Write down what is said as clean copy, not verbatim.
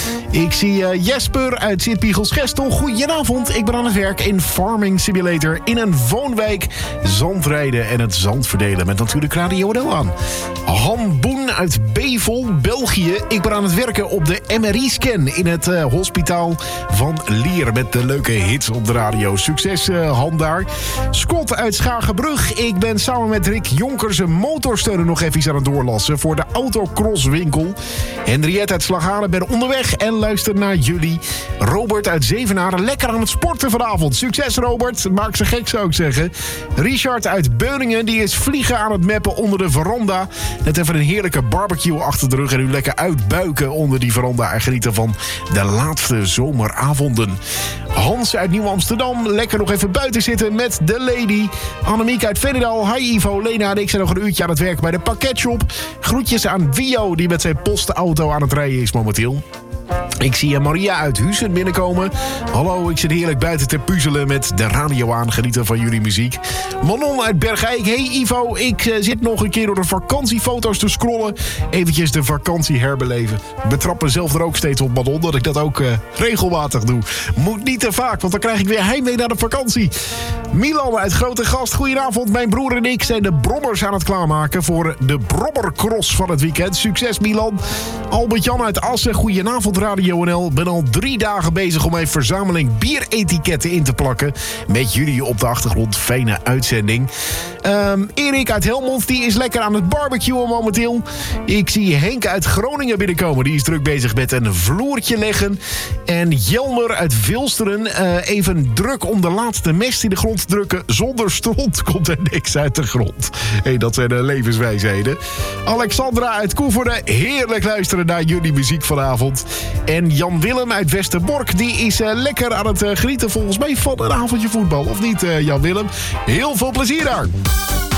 Ik zie Jesper uit Sint-Piegels-Gestel. Goedenavond, ik ben aan het werk in Farming Simulator in een woonwijk. Zandrijden en het zand verdelen met natuurlijk Radio NL aan. Han Boen uit Bevel, België. Ik ben aan het werken op de MRI-scan in het hospitaal van Lier. Met de leuke hits op de radio. Succes, Han daar. Scott uit Schagenbrug. Ik ben samen met Rick Jonkers een motorsteunen nog even aan het doorlassen voor de autocrosswinkel. Henriette uit Slagharen, ben onderweg en luister naar jullie. Robert uit Zevenaren, lekker aan het sporten vanavond. Succes, Robert. Maak ze gek, zou ik zeggen. Richard uit Beuningen, die is vliegen aan het meppen onder de veranda. Net even een heerlijke barbecue achter de rug en u lekker uitbuiken onder die veranda en genieten van de laatste zomeravonden. Hans uit Nieuw-Amsterdam, lekker nog even buiten zitten met de lady. Annemiek uit Veenendaal, hi Ivo, Lena en ik zijn nog een uurtje aan het werk bij de pakketshop. Groetjes aan Vio, die met zijn postauto aan het rijden is momenteel. Ik zie Maria uit Huizen binnenkomen. Hallo, ik zit heerlijk buiten te puzzelen met de radio aan. Genieten van jullie muziek. Manon uit Bergijk. Hey Ivo, ik zit nog een keer door de vakantiefoto's te scrollen. Eventjes de vakantie herbeleven. Ik betrap mezelf er ook steeds op, Manon, dat ik dat ook regelmatig doe. Moet niet te vaak, want dan krijg ik weer heimwee naar de vakantie. Milan uit Grote Gast. Goedenavond, mijn broer en ik zijn de brommers aan het klaarmaken voor de Brommercross van het weekend. Succes, Milan. Albert-Jan uit Assen. Goedenavond, Radio NL. Ben al 3 dagen bezig om mijn verzameling bieretiketten in te plakken. Met jullie op de achtergrond. Fijne uitzending. Erik uit Helmond, die is lekker aan het barbecuen momenteel. Ik zie Henk uit Groningen binnenkomen. Die is druk bezig met een vloertje leggen. En Jelmer uit Vilsteren. Even druk om de laatste mest in de grond te drukken. Zonder stront komt er niks uit de grond. Hey, dat zijn de levenswijsheden. Alexandra uit Koevoorde. Heerlijk luisteren naar jullie muziek vanavond. En Jan Willem uit Westerbork, die is lekker aan het genieten volgens mij van een avondje voetbal. Of niet, Jan Willem? Heel veel plezier daar!